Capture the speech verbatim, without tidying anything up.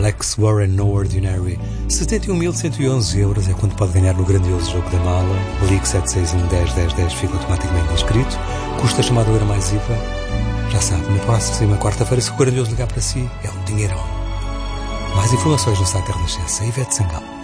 Alex Warren No Ordinary. setenta e um mil cento e onze euros é quanto pode ganhar no grandioso jogo da mala. Ligue sete seis um, dez, dez, dez, fica automaticamente inscrito. Custa chamada hora mais I V A. Já sabe, na próxima quarta-feira, se o grandioso ligar para si, é um dinheirão. Mais informações no site da Renascença. Ivete Sangalo.